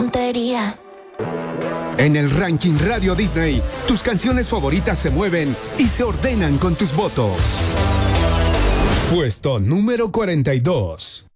tontería. En el ranking Radio Disney, tus canciones favoritas se mueven y se ordenan con tus votos. Puesto número 42.